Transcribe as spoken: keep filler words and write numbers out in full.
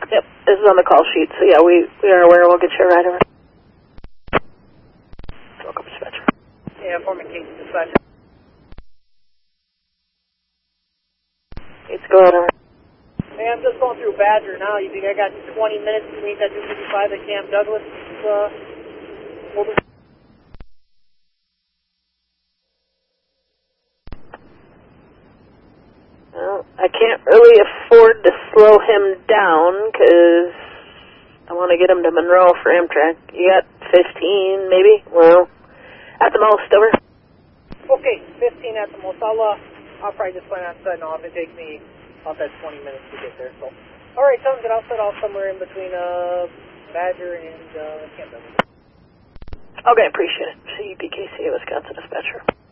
Yep, this is on the call sheet, so yeah, we, we are aware. We'll get you a ride over. Welcome, dispatcher. Yeah, Foreman Casey, dispatcher. Let's go ahead over. Hey, I'm just going through Badger now. You think I got twenty minutes to meet that two fifty-five that Cam Douglas uh, holding? Well, I can't really afford to slow him down, because I want to get him to Monroe for Amtrak. You got fifteen, maybe? Well, at the most, over. Okay, fifteen at the most. I'll, uh, I'll probably just plan on setting off. It takes me about that twenty minutes to get there, so. Alright, sounds good. I'll set off somewhere in between, uh, Badger and, uh, Camp Douglas. Okay, appreciate it. C P K C, Wisconsin Dispatcher.